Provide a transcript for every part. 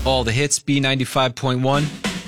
all the hits, B95.1.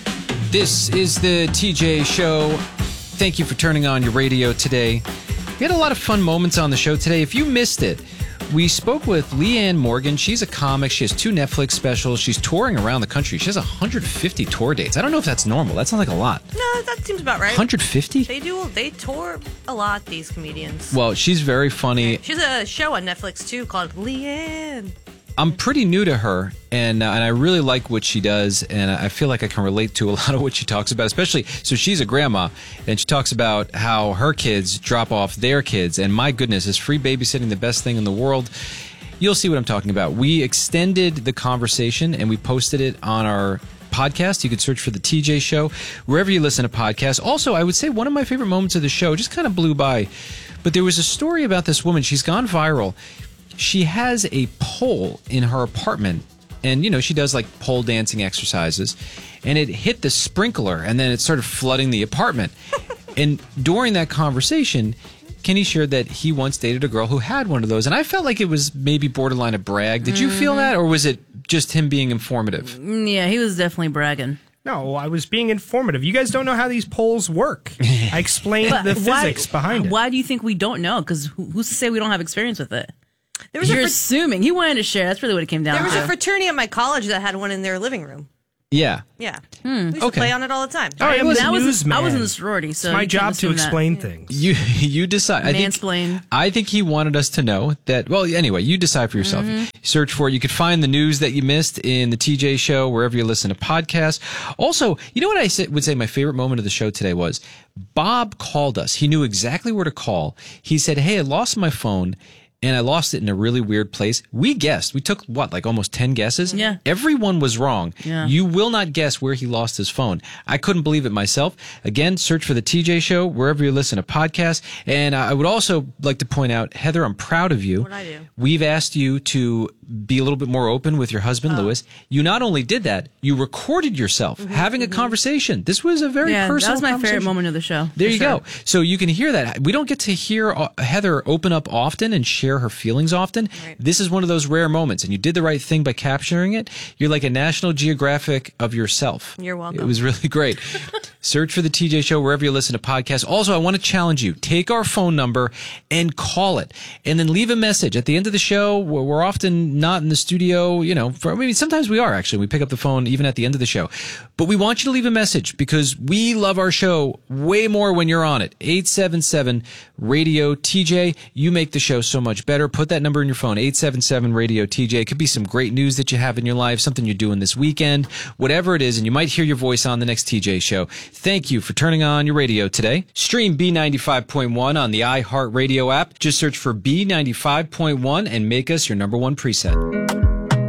This is the TJ Show. Thank you for turning on your radio today. We had a lot of fun moments on the show today. If you missed it, we spoke with Leanne Morgan. She's a comic. She has 2 Netflix specials. She's touring around the country. She has 150 tour dates. I don't know if that's normal. That sounds like a lot. No, that seems about right. 150? They tour a lot, these comedians. Well, she's very funny. She has a show on Netflix, too, called Leanne. I'm pretty new to her, and I really like what she does, and I feel like I can relate to a lot of what she talks about, especially, so she's a grandma, and she talks about how her kids drop off their kids, and my goodness, is free babysitting the best thing in the world? You'll see what I'm talking about. We extended the conversation, and we posted it on our podcast. You could search for The TJ Show, wherever you listen to podcasts. Also, I would say one of my favorite moments of the show just kind of blew by, but there was a story about this woman. She's gone viral. She has a pole in her apartment, and, she does, like, pole dancing exercises, and it hit the sprinkler, and then it started flooding the apartment. And during that conversation, Kenny shared that he once dated a girl who had one of those, and I felt like it was maybe borderline a brag. Did you feel that, or was it just him being informative? Yeah, he was definitely bragging. No, I was being informative. You guys don't know how these poles work. I explained the physics behind it. Why do you think we don't know? Because who's to say we don't have experience with it? You're assuming. He wanted to share. That's really what it came down to. There was a fraternity at my college that had one in their living room. Yeah. Yeah. We used to play on it all the time. I was a newsman. I was in the sorority, so it's my job to explain things. You decide. Mansplain. I think he wanted us to know that. Well, anyway, you decide for yourself. Search for it. You could find the news that you missed in the TJ Show wherever you listen to podcasts. Also, you know what I would say my favorite moment of the show today was? Bob called us. He knew exactly where to call. He said, "Hey, I lost my phone. And I lost it in a really weird place." We guessed. We took, like almost 10 guesses? Yeah. Everyone was wrong. Yeah. You will not guess where he lost his phone. I couldn't believe it myself. Again, search for The TJ Show wherever you listen to podcasts. And I would also like to point out, Heather, I'm proud of you. What'd I do? We've asked you to be a little bit more open with your husband, Lewis. You not only did that, you recorded yourself having a conversation. This was a very personal that was my conversation. favorite moment of the show. There you go. So you can hear that. We don't get to hear Heather open up often and share her feelings often. Right. This is one of those rare moments, and you did the right thing by capturing it. You're like a National Geographic of yourself. You're welcome. It was really great. Search for The TJ Show wherever you listen to podcasts. Also, I want to challenge you. Take our phone number and call it, and then leave a message. At the end of the show, we're often not in the studio, sometimes we are, actually. We pick up the phone even at the end of the show. But we want you to leave a message because we love our show way more when you're on it. 877-RADIO-TJ. You make the show so much better. Put that number in your phone, 877-RADIO-TJ. It could be some great news that you have in your life, something you're doing this weekend, whatever it is, and you might hear your voice on the next TJ Show. Thank you for turning on your radio today. Stream B95.1 on the iHeartRadio app. Just search for B95.1 and make us your number one preset.